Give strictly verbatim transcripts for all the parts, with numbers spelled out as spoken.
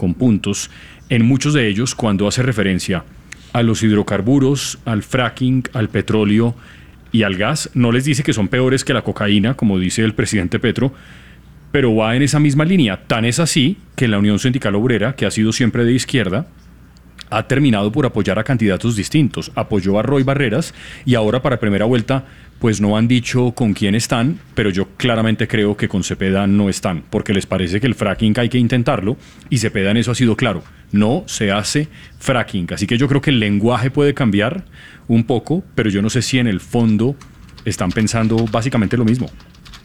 con puntos en muchos de ellos cuando hace referencia a los hidrocarburos, al fracking, al petróleo y al gas. No les dice que son peores que la cocaína, como dice el presidente Petro, pero va en esa misma línea. Tan es así que la Unión Sindical Obrera, que ha sido siempre de izquierda, ha terminado por apoyar a candidatos distintos. Apoyó a Roy Barreras y ahora para primera vuelta pues no han dicho con quién están, pero yo claramente creo que con Cepeda no están, porque les parece que el fracking hay que intentarlo y Cepeda en eso ha sido claro. No se hace fracking. Así que yo creo que el lenguaje puede cambiar un poco, pero yo no sé si en el fondo están pensando básicamente lo mismo.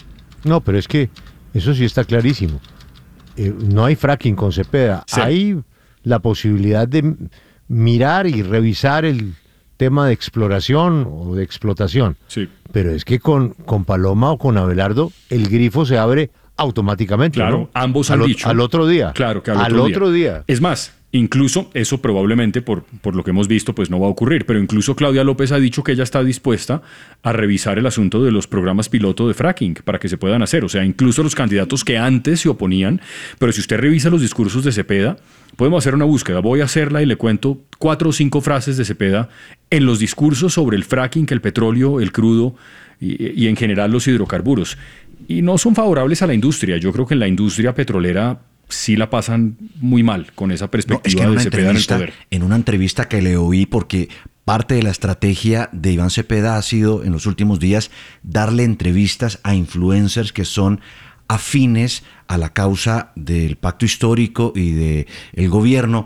No, pero es que eso sí está clarísimo. Eh, no hay fracking con Cepeda. Sí. Hay la posibilidad de mirar y revisar el tema de exploración o de explotación. Sí. Pero es que con, con Paloma o con Abelardo el grifo se abre automáticamente. Claro, ¿no? ambos han al, dicho. Al otro día. Claro, que al, al otro, otro día. día. Es más, incluso eso probablemente por, por lo que hemos visto pues no va a ocurrir, pero incluso Claudia López ha dicho que ella está dispuesta a revisar el asunto de los programas piloto de fracking para que se puedan hacer. O sea, incluso los candidatos que antes se oponían, pero si usted revisa los discursos de Cepeda, podemos hacer una búsqueda. Voy a hacerla y le cuento cuatro o cinco frases de Cepeda en los discursos sobre el fracking, el petróleo, el crudo y, y en general los hidrocarburos. Y no son favorables a la industria. Yo creo que en la industria petrolera sí la pasan muy mal con esa perspectiva no, es que de Cepeda en el poder. En una entrevista que le oí, porque parte de la estrategia de Iván Cepeda ha sido en los últimos días darle entrevistas a influencers que son afines a la causa del pacto histórico y del gobierno,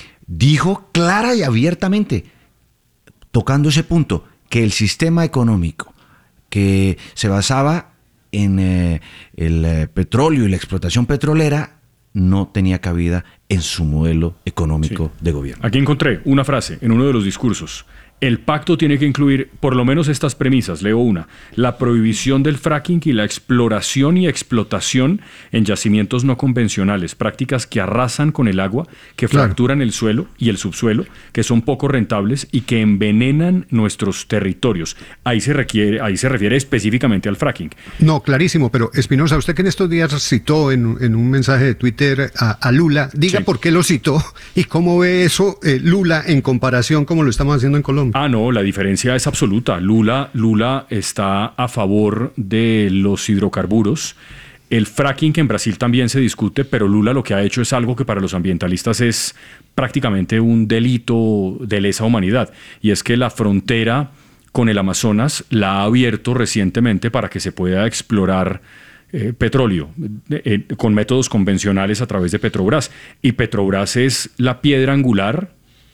dijo clara y abiertamente, tocando ese punto, que el sistema económico que se basaba en eh, el eh, petróleo y la explotación petrolera no tenía cabida en su modelo económico sí. de gobierno. Aquí encontré una frase en uno de los discursos. El pacto tiene que incluir por lo menos estas premisas, leo una: la prohibición del fracking y la exploración y explotación en yacimientos no convencionales, prácticas que arrasan con el agua, que claro. fracturan el suelo y el subsuelo, que son poco rentables y que envenenan nuestros territorios. Ahí se requiere, ahí se refiere específicamente al fracking. No, clarísimo, pero Espinosa, usted que en estos días citó en, en un mensaje de Twitter a, a Lula, diga sí. por qué lo citó y cómo ve eso eh, Lula en comparación como lo estamos haciendo en Colombia. Ah, no, la diferencia es absoluta. Lula, Lula está a favor de los hidrocarburos. El fracking, que en Brasil también se discute, pero Lula lo que ha hecho es algo que para los ambientalistas es prácticamente un delito de lesa humanidad. Y es que la frontera con el Amazonas la ha abierto recientemente para que se pueda explorar eh, petróleo eh, con métodos convencionales a través de Petrobras. Y Petrobras es la piedra angular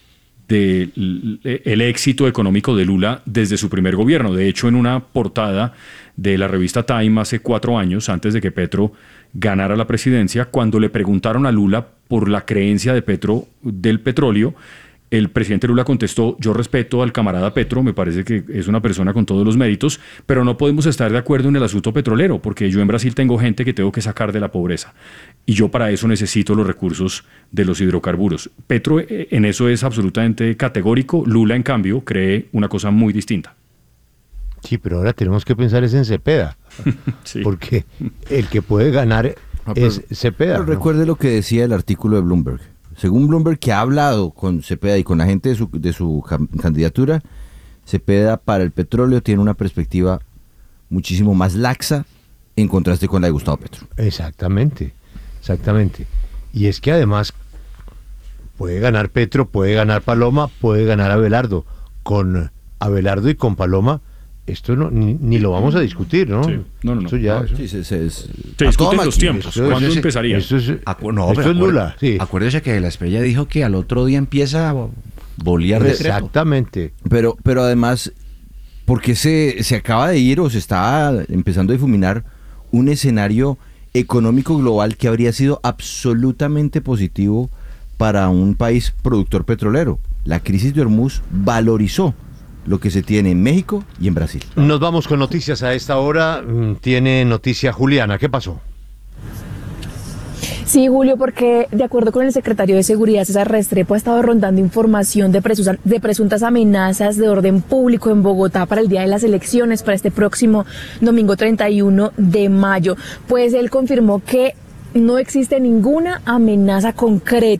del el éxito económico de Lula desde su primer gobierno. De hecho, en una portada de la revista Time hace cuatro años, antes de que Petro ganara la presidencia, cuando le preguntaron a Lula por la creencia de Petro del petróleo, el presidente Lula contestó: yo respeto al camarada Petro, me parece que es una persona con todos los méritos, pero no podemos estar de acuerdo en el asunto petrolero, porque yo en Brasil tengo gente que tengo que sacar de la pobreza. Y yo para eso necesito los recursos de los hidrocarburos. Petro en eso es absolutamente categórico. Lula, en cambio, cree una cosa muy distinta. Sí, pero ahora tenemos que pensar es en Cepeda, sí. porque el que puede ganar no, pero, es Cepeda. Pero ¿no? Recuerde lo que decía el artículo de Bloomberg. Según Bloomberg, que ha hablado con Cepeda y con la gente de su, de su candidatura, Cepeda para el petróleo tiene una perspectiva muchísimo más laxa en contraste con la de Gustavo Petro. Exactamente, exactamente. Y es que además puede ganar Petro, puede ganar Paloma, puede ganar Abelardo. Con Abelardo y con Paloma, esto no, ni, ni lo vamos a discutir, ¿no? Sí. No, no, no. Eso ya, no eso. Sí, se, se, se, se discuten los tiempos. Eso, ¿Cuándo eso, empezaría? Eso es, Acu- no, esto es Lula. Sí. Acuérdese que la Espriella dijo que al otro día empieza a bolear de Exactamente. Pero, pero además, porque se, se acaba de ir o se está empezando a difuminar un escenario económico global que habría sido absolutamente positivo para un país productor petrolero. La crisis de Hormuz valorizó lo que se tiene en México y en Brasil. Nos vamos con noticias a esta hora. Tiene noticia Juliana. ¿Qué pasó? Sí, Julio, porque de acuerdo con el secretario de Seguridad, César Restrepo, ha estado rondando información de, presuntas, de presuntas amenazas de orden público en Bogotá para el día de las elecciones, para este próximo domingo treinta y uno de mayo. Pues él confirmó que no existe ninguna amenaza concreta